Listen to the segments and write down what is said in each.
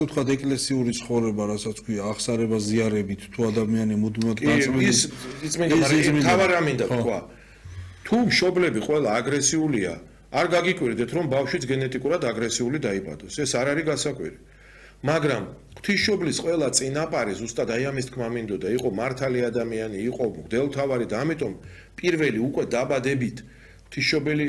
თქვა ეკლესიური ცხოვრება, რასაც ქვია, აღსარება ზიარებით, თუ ადამიანი მუდმივად გაწმენდის ის თავარ ამინდა თქვა. თუ მშობლები ყველა აგრესიულია, არ გაგიკვირდეთ რომ ბავშვიც გენეტიკურად აგრესიული დაიბადოს. ეს არ არის გასაკვირი. მაგრამ ღვთისმშობლის ყველა წინაპარი ზუსტად აი ამის თქმა მინდოდა, იყო მართალი ადამიანი, იყო მღვდელმთავარი და ამიტომ პირველი უკვე დაბადებით ღვთისმშობელი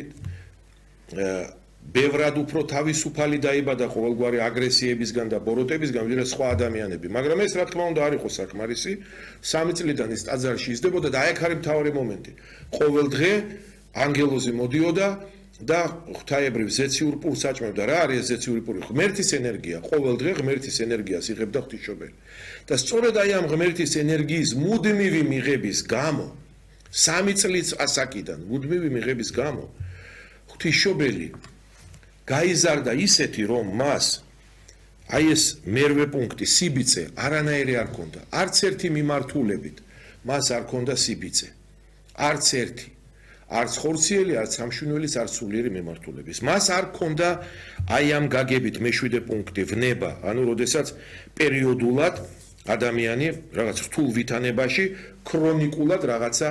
ბევრად უფრო თავისუფალი დაიბადა ყოველგვარი აგრესიებისგან და ბოროტებისგან, ვიდრე სხვა ადამიანები. მაგრამ ეს რა თქმა უნდა არ იყო საკმარისი. 3 წლიდან ის ტაძარში იზრდებოდა და აი აქ არის მთავარი მომენტი. ყოველ დღე ანგელოზი მოდიოდა და ღვთაებრივ ზეციურ პურს აჭმევდა. რა არის ზეციური პური? ღმერთის ენერგია. ყოველ დღე ღმერთის ენერგიას იღებდა ღვთისმშობელი. და სწორედ აი ამ ღმერთის ენერგიის მუდმივი მიღების გამო 3 წლის ასაკიდან მუდმივი მიღების გამო ღვთისმშობელი გაიზარდა ისეთი, რომ მას აი ეს მერვე პუნქტი სიბიძე არანაირი არ ქონდა. არც ერთი მიმართულებით მას არ ქონდა სიბიძე. არც ერთი. არც ხორციელი, არც სამშვენიველის, არც სულიერი მიმართულების. მას არ ქონდა აი ამ გაგებით მეშვიდე პუნქტი ვნება, ანუ როდესაც პერიოდულად ადამიანი რაღაც რთულ ვითანებაში ქრონიკულად რაღაცა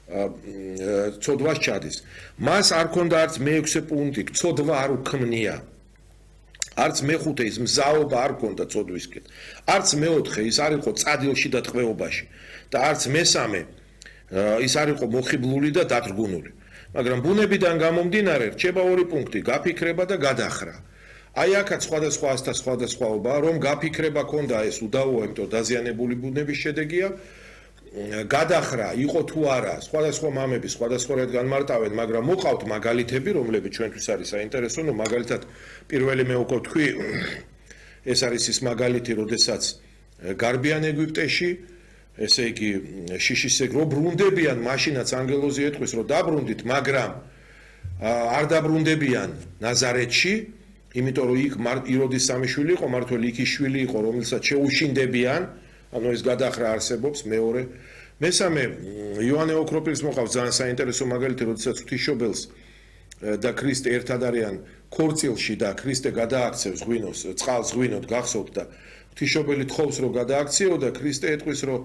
ცოდვას ჩადის. მას არ ქონდა არც მე-6 პუნქტი, ცოდვა არ უქმნია. არც მე-5 ის მზაობა არ ქონდა ცოდვისკენ. არც მე-4 ის არ იყო წადილში და ტყვეობაში და არც მე-3 ის არ იყო მოხიბლული და დათრგუნული. მაგრამ ბუნებიდან გამომდინარე რჩება 2 პუნქტი, გაფიქრება და გადახრა. აი აქაც სხვადასხვაობა, რომ გაფიქრება ქონდა ეს უდავოა, იმიტომ დაზიანებული ბუნების შედეგია. გადახრა იყო თუ არა, სხვადასხვა მამები სხვადასხვაურად განმარტავენ, მაგრამ მოყავთ მაგალითები, რომლებიც ჩვენთვის არის საინტერესო, რომ მაგალითად პირველი მე უკვე თქვი, ეს არის ის მაგალითი, როდესაც გარბიან ეგვიპტეში, ესე იგი შიშისეგ რო ბრუნდებიან, მაშინაც ანგელოზი ეტყვის, რომ დაბრუნდით, მაგრამ არ დაბრუნდებიან ნაზარეთში, იმიტომ რომ იქ იროდის სამიშვილი იყო, მართალი იქ ის შვილი იყო, რომელსაც შეუშინდებიან. ანუ ეს გადახრა არსებობს მეორე. მესამე იოანე ოქროპირის მოყავს ძალიან საინტერესო მაგალითი, როდესაც ღვთისმშობელს და ქრისტე ერთად არიან ქორწილში და ქრისტე გადააქცევს ღვინოს, წყალს ღვინოდ გახსოვთ და ღვთისმშობელი თხოვს რომ გადააქციო და ქრისტე ეტყვის რომ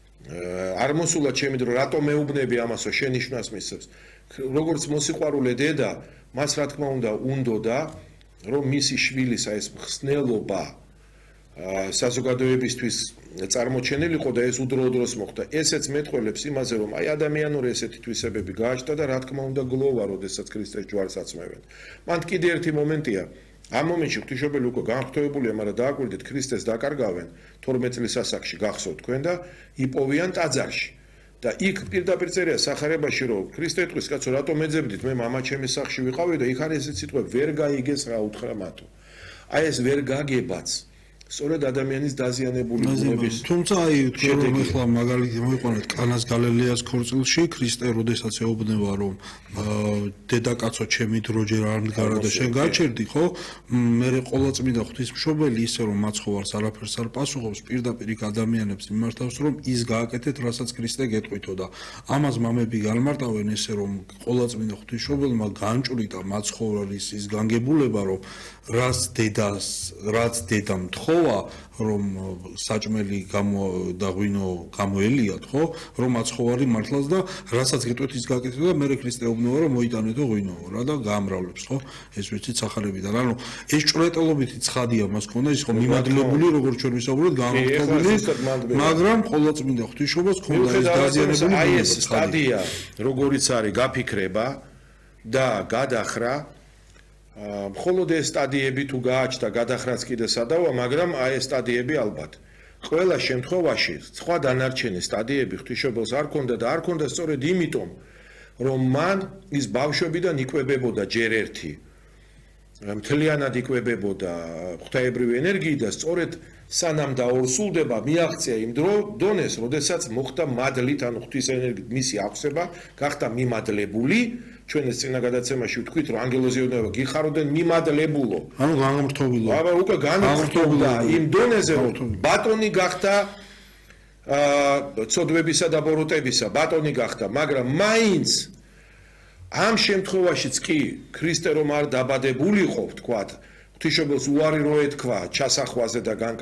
არ მოსულა ჩემი დრო, რატო მეუბნები ამასო, შენ ნიშნავს მისცემს. როგორც მოსიყვარულე დედა, მას რა თქმა უნდა უნდოდა რომ მისი შვილისა ეს მხსნელობა საზოგადოებისთვის წარმოჩენილიყო და ეს უდროუდროს მოხდა. ესეც მეტყველებს იმაზე, რომ აი ადამიანური ესეთი თვისებები გააჩნდა და რა თქმა უნდა გლოვა, როდესაც ქრისტეს ჯვარს აწმევენ. მან კიდე ერთი მომენტია. ამ მომენტში ღვთისმშობელი უკვე განხტოებულია, მაგრამ დააკვირდით, ქრისტეს დაკარგავენ 12 წლის ასაკში, გახსოვთ თქვენ და იპოვიან ტაძარში. და იქ პირდაპირ წერია სახარებაში, რომ ქრისტე ეტყვის, კაცო, რატომ მეძებდით? მე მამა ჩემის სახში ვიყავი და იქ არის ესეთი სიტყვა, ვერ გაიგეს რა უთხრა მათო. აი ეს ვერ გაგებაც სწორედ ადამიანის დაზიანებული ბუნების. თუმცა აი თქვენ რომ ახლა მაგალითი მოიყვანეთ კანას გალილეას ქორწილში, ქრისტე როდესაც ეუბნება რომ დედაკაცო ჩემი დრო ჯერ არ მდგარა და შენ გაჩერდი, ხო? მე ყოვლადწმინდა ღვთისმშობელი ისე რომ მაცხოვარს არაფერს არ პასუხობს, პირდაპირ იქ ადამიანებს მიმართავს რომ ის გააკეთეთ, რასაც ქრისტე გეტყვითო და ამას მამები განმარტავენ ესე რომ ყოვლადწმინდა ღვთისმშობელმა განჭვრიტა მაცხოვრის ის განგებულება რომ რაც დედამ თხოვა რომ საჭმელი და ღვინო გამოელიათ, ხო? რომ მაცხოვარი მართლაც და რასაც გეტყვით ის გააკეთებდა და მე ქრისტე ეუბნება რომ მოიტანეთო ღვინო რა და გაამრავლებს, ხო? ეს ვიცით სახარებიდან. ანუ ეს ჭრეტელობითი ცხადია მას ქონდა, ის ხო მიმადლებული როგორც ჩვენ ვისაუბრეთ, განხორციელებული, მაგრამ ყოვლადწმინდა ღვთისმშობელს ქონდა ეს დაზიანებული. აი ეს სტადია, როგორიც არის გაფიქრება და გადახრა მხოლოდ ეს სტადიები თუ გააჩნდა გადახრაც კიდე სადავა, მაგრამ აი ეს სტადიები ალბათ. ყველა შემთხვევაში სხვა დანარჩენი სტადიები ღვთისმშობელს არ ქონდა და არ ქონდა სწორედ იმიტომ, რომ მან ის ბავშვებიდან იკვებებოდა ჯერ ერთი. მთლიანად იკვებებოდა ღვთაებრივი ენერგიით და სწორედ სანამ დაორსულდება მიაღწია იმ დონეს, როდესაც მოხდა მადლით, ანუ ღვთის ენერგიით მისი აღსება, გახდა მიმადლებული. ჩვენ ეს წინა გადაცემაში ვთქვით, რომ ანგელოზიონება გიხაროდნენ მიმადლებულო. ანუ განმრთობილო. აბა უკვე განმრთობდა იმ დონეზე, რომ ბატონი გახდა ცოდვებისა და ბოროტებისა, ბატონი გახდა, მაგრამ მაინც ამ შემთხვევაშიც კი ქრისტე რომ არ დაბადებულიყო, ვთქვათ, ღვთისმშობელს უარი რო ეთქვა ჩასახვაზე და